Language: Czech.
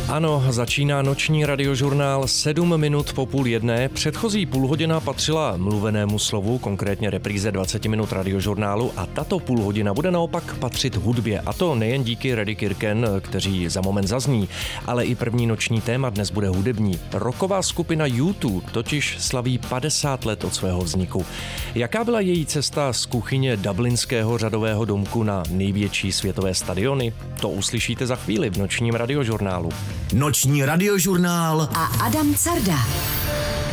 Ano, začíná noční radiožurnál 7 minut po 12:30. Předchozí půlhodina patřila mluvenému slovu, konkrétně repríze 20 minut radiožurnálu, a tato půlhodina bude naopak patřit hudbě. A to nejen díky Reddy Kirken, kteří za moment zazní, ale i první noční téma dnes bude hudební. Rocková skupina U2 totiž slaví 50 let od svého vzniku. Jaká byla její cesta z kuchyně dublinského řadového domku na největší světové stadiony? To uslyšíte za chvíli v nočním radiožurnálu. Noční radiožurnál a Adam Carda.